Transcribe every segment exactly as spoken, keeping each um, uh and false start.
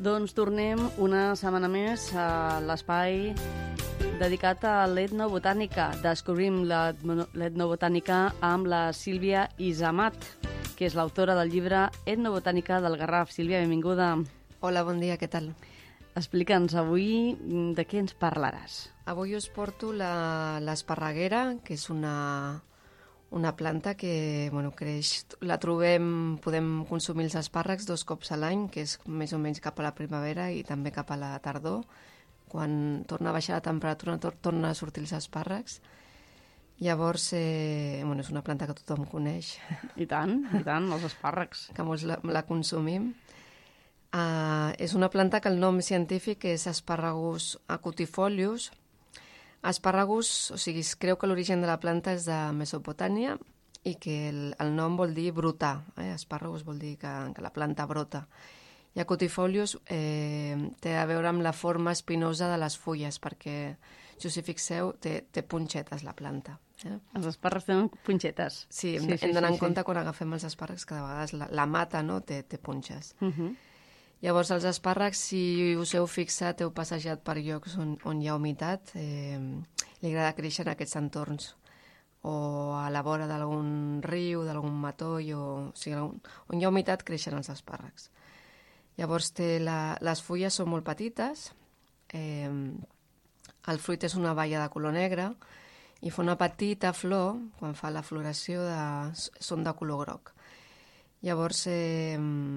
Doncs tornem una setmana més a l'espai dedicat a l'etnobotànica. Descobrim l'etnobotànica amb la Sílvia Izamat, que és l'autora del llibre Etnobotànica del Garraf. Sílvia, benvinguda. Hola, bon dia, què tal? Explica'ns avui de què ens parlaràs. Avui us porto l'esparreguera, que és una, una planta que bueno, creix. La trobem, podem consumir els espàrrecs dos cops a l'any, que és més o menys cap a la primavera i també cap a la tardor. Quan torna a baixar la temperatura, tor torna a sortir els espàrrecs. Llavors, eh, bueno, és una planta que tothom coneix. I tant, i tant, els espàrrecs. Que molts la, la consumim. Uh, és una planta que el nom científic és Asparragus acutifolius. Asparragus, o sigui, es creu que l'origen de la planta és de Mesopotàmia i que el, el nom vol dir brotar. Eh? Asparragus vol dir que, que la planta brota. I acutifolius eh, té a veure amb la forma espinosa de les fulles, perquè, si us hi fixeu, té, té punxetes la planta. Eh? Els espàrrecs tenen punxetes. Sí, hem, sí, sí, hem d'anar sí, en compte sí. quan agafem els espàrrecs, que de vegades la, la mata no? té, té punxes. Uh -huh. Llavors, els espàrrecs, si us heu fixat, heu passejat per llocs on, on hi ha humitat, eh, li agrada créixer en aquests entorns, o a la vora d'algun riu, d'algun matoll, o, o sigui, on hi ha humitat creixen els espàrrecs. Llavors, té la, les fulles són molt petites, eh, el fruit és una baia de color negre, i fa una petita flor, quan fa la floració, de, són de color groc. Llavors, eh,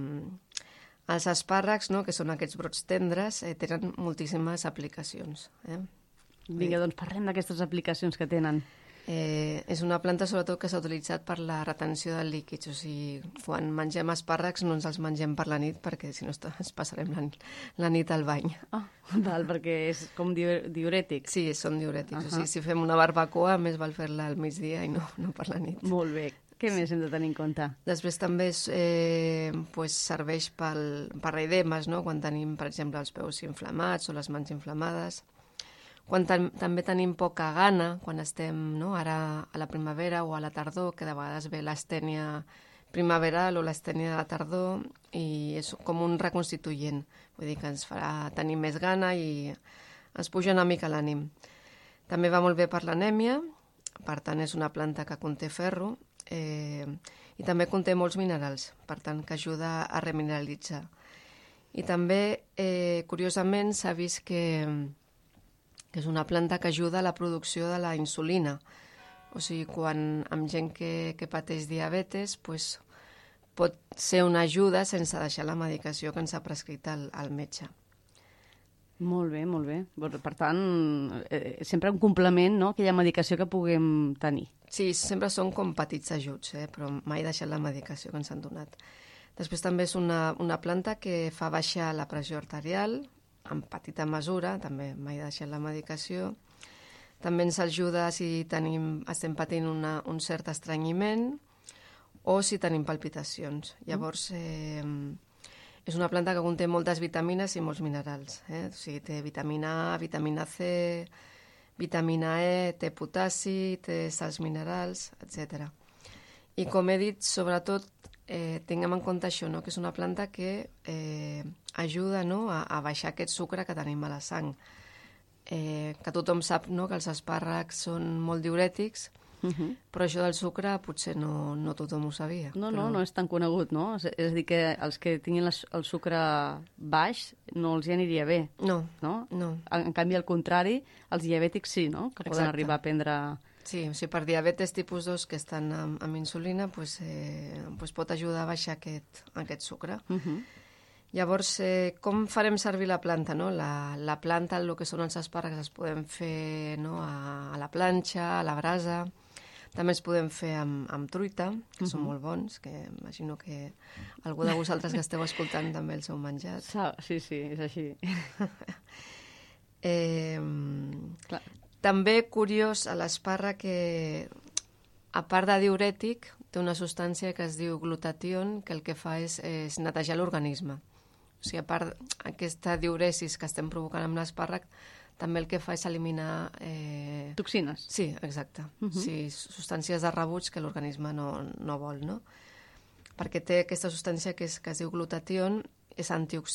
els espàrrecs, no, que són aquests brots tendres, eh, tenen moltíssimes aplicacions. Eh? Vinga, doncs parlem d'aquestes aplicacions que tenen. Eh, és una planta, sobretot, que s'ha utilitzat per la retenció de líquids. O sigui, quan mengem espàrrecs no ens els mengem per la nit, perquè si no ens passarem la, la nit al bany. Ah, val, perquè és com diurètic. Sí, són diurètics. Uh -huh. O sigui, si fem una barbacoa, més val fer-la al migdia i no, no per la nit. Molt bé. Què més hem de tenir en compte? Després també eh, pues, serveix pel, per edemes, no? Quan tenim, per exemple, els peus inflamats o les mans inflamades. Quan ten, també tenim poca gana, quan estem no? ara a la primavera o a la tardor, que de vegades ve l'astènia primaveral o l'astènia de la tardor, i és com un reconstituent. Vull dir que ens farà tenir més gana i ens puja una mica l'ànim. També va molt bé per l'anèmia, per tant és una planta que conté ferro, eh, i també conté molts minerals, per tant que ajuda a remineralitzar. I també, eh, curiosament, s'ha vist que que és una planta que ajuda a la producció de la insulina. O sigui, quan amb gent que, que pateix diabetes, pues, pot ser una ajuda sense deixar la medicació que ens ha prescrit el, el metge. Molt bé, molt bé. Per tant, eh, sempre un complement, no?, aquella medicació que puguem tenir. Sí, sempre són com petits ajuts, eh? Però mai deixat la medicació que ens han donat. Després també és una, una planta que fa baixar la pressió arterial, en petita mesura, també mai deixat la medicació. També ens ajuda si tenim, estem patint una, un cert estrenyiment o si tenim palpitacions. Llavors, eh, és una planta que conté moltes vitamines i molts minerals. Eh? O sigui, té vitamina A, vitamina C, vitamina E, té potassi, té sals minerals, etcètera. I com he dit, sobretot, eh, tinguem en compte això, no? Que és una planta que eh, ajuda, no? a, a baixar aquest sucre que tenim a la sang. Eh, que tothom sap, no? Que els espàrrecs són molt diurètics, uh -huh. però això del sucre potser no, no tothom ho sabia. No, però... no, no és tan conegut, no? És, és a dir, que els que tinguin les, el sucre baix no els hi aniria bé. No, no. no. En, en canvi, al contrari, els diabètics sí, no? Que poden Exacte. arribar a prendre... Sí, o sigui, per diabetes tipus dos que estan amb, amb insulina, pues, eh, pues pot ajudar a baixar aquest, aquest sucre. Uh -huh. Llavors, eh, com farem servir la planta? No? La, la planta, el que són els espàrrecs, els podem fer no? a, a la planxa, a la brasa. També els podem fer amb, amb truita, que uh -huh. són molt bons, que imagino que algú de vosaltres que esteu escoltant també els heu menjat. Sí, sí, és així. eh, Clar. També, curiós, a l'espàrrec, que a part de diurètic, té una substància que es diu glutatión, que el que fa és, és netejar l'organisme. O sigui, a part aquesta diuresis que estem provocant amb l'espàrrec, també el que fa és eliminar... Eh... Toxines. Sí, exacte. Uh -huh. Sí, substàncies de rebuig que l'organisme no, no vol, no? Perquè té aquesta substància que, és, que es diu glutatión, és antioxidant,